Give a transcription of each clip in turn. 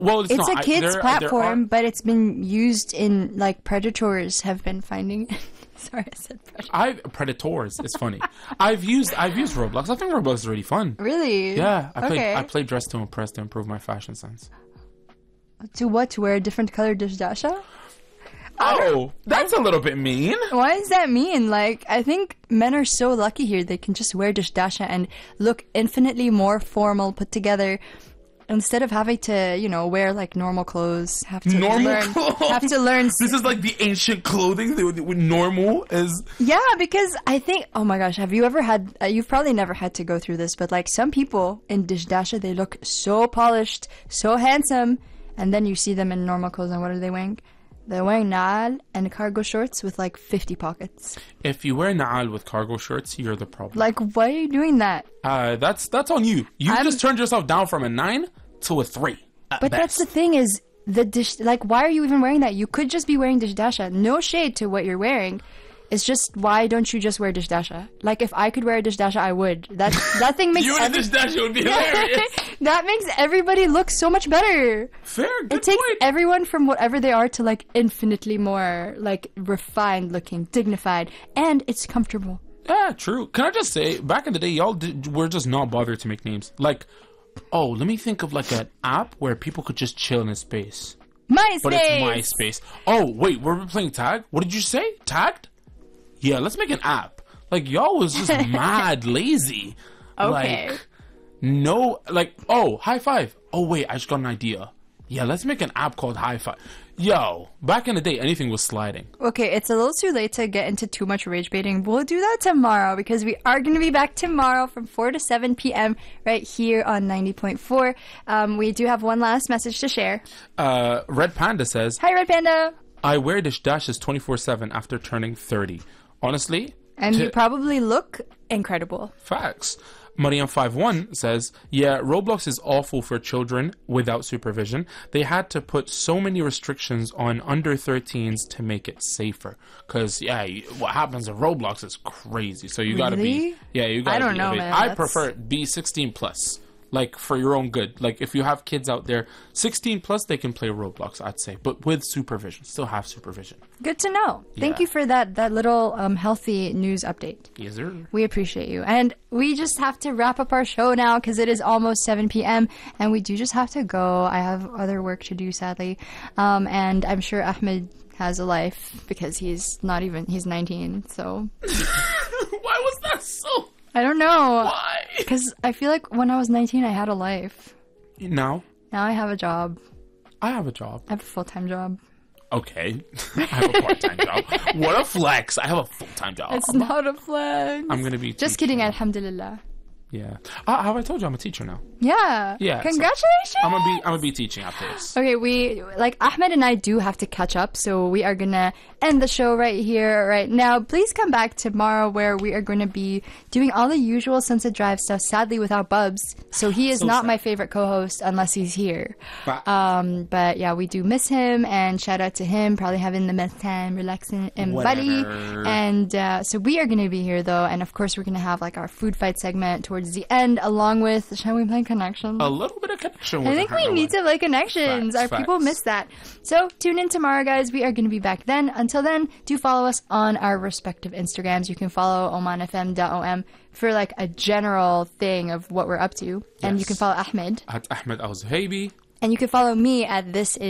Well, It's not. a kids There platform, are- but it's been used in like predators have been finding. Sorry, I said predator. Predators. It's funny. I've used Roblox. I think Roblox is really fun. Really? Yeah, Okay. I played Dress to Impress to improve my fashion sense. To what? To wear a different colored dish dasha? Oh, that's a little bit mean. Why does that mean? Like, I think men are so lucky here. They can just wear dish dasha and look infinitely more formal, put together, instead of having to, you know, wear like normal clothes. Have to learn. This is like the ancient clothing. Normal is. Yeah, because I think, oh my gosh, have you ever had, you've probably never had to go through this, but like some people in dish dasha, they look so polished, so handsome, and then you see them in normal clothes, and what are they wearing? They're wearing na'al and cargo shorts with like 50 pockets. If you wear na'al with cargo shorts, you're the problem. Like, why are you doing that? That's on you. You just turned yourself down from a 9 to a 3. But that's the thing is, the dish, like, why are you even wearing that? You could just be wearing dish dasha. No shade to what you're wearing. It's just, why don't you just wear dish dasha? Like, if I could wear a dish dasha, I would. That thing makes you and a dish dasha would be hilarious. That makes everybody look so much better. Fair, good It takes point. everyone from whatever they are to like infinitely more like refined looking, dignified, and it's comfortable. Yeah, true. Can I just say, back in the day, y'all were just not bothered to make names. Like, oh, let me think of like an app where people could just chill in a space. MySpace! But it's MySpace. Oh, wait, were we playing tag? What did you say? Tagged? Yeah, let's make an app. Like, y'all was just mad lazy. Okay. Like, no, like, oh, high five. Oh, wait, I just got an idea. Yeah, let's make an app called High Five. Yo, back in the day, anything was sliding. Okay, it's a little too late to get into too much rage baiting. We'll do that tomorrow because we are going to be back tomorrow from 4 to 7 p.m. right here on 90.4. We do have one last message to share. Red Panda says, Hi, Red Panda! I wear dish dashes 24/7 after turning 30. Honestly, And you probably look incredible. facts. Mariam51 says, yeah, Roblox is awful for children without supervision. They had to put so many restrictions on under 13s to make it safer. Because, yeah, what happens in Roblox is crazy. So you gotta be... Really? Yeah, you gotta I don't be... know, man. I That's- prefer be 16 plus. Like, for your own good. Like, if you have kids out there, 16 plus, they can play Roblox, I'd say. But with supervision. Still have supervision. Good to know. Thank Yeah. you for that little healthy news update. Yes, sir. We appreciate you. And we just have to wrap up our show now because it is almost 7 p.m. and we do just have to go. I have other work to do, sadly. And I'm sure Ahmed has a life because he's 19, so... Why was that so... I don't know. Why? Because I feel like when I was 19, I had a life. Now, Now I have a job. I have a job. I have a full-time job. Okay. I have a part-time job. What a flex. I have a full-time job. It's not a flex. I'm going to be Just teaching. kidding, alhamdulillah. Yeah. Have I told you I'm a teacher now? Yeah. Yeah, so Congratulations. I'm gonna be teaching after this. Okay, we like Ahmed and I do have to catch up, so we are gonna end the show right here, right now. Please come back tomorrow where we are gonna be doing all the usual Sunset Drive stuff. Sadly, without Bubs, so he is So not sad. my favorite co-host unless he's here. But But yeah, we do miss him, and shout out to him, probably having the best time, relaxing in Bali. Whatever. And so we are gonna be here though, and of course we're gonna have like our food fight segment towards the end, along with shall we play Connections? a little bit of connection. I think we need to play Connections. Facts, Our people facts. miss that. So tune in tomorrow, guys. We are going to be back then. Until then, do follow us on our respective Instagrams. You can follow omanfm.om for like a general thing of what we're up to. And you Yes. can follow Ahmed. At Ahmed Al Zuhaibi. And you can follow me at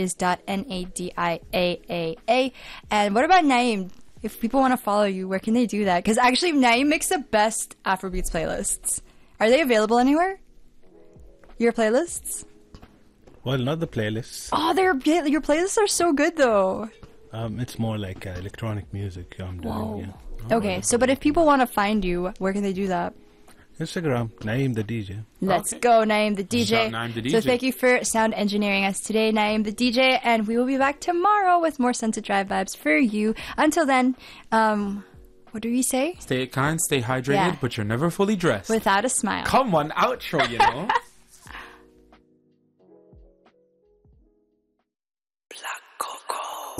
thisis.nadiaa. And what about Naeem? If people want to follow you, where can they do that? Because actually, Naeem makes the best Afrobeats playlists. Are they available anywhere? Your playlists? Well, not the playlists. Oh, your playlists are so good though. It's more like electronic music I'm doing. Yeah. Okay, so but if people want to find you, where can they do that? Instagram, Naeem the DJ. Let's Okay. go, Naeem the DJ. Shout Naeem the So DJ. thank you for sound engineering us today, Naeem the DJ, and we will be back tomorrow with more Sunset Drive vibes for you. Until then, what do we say? Stay kind, stay hydrated, Yeah. but you're never fully dressed. Without a smile. Come on, outro, you know.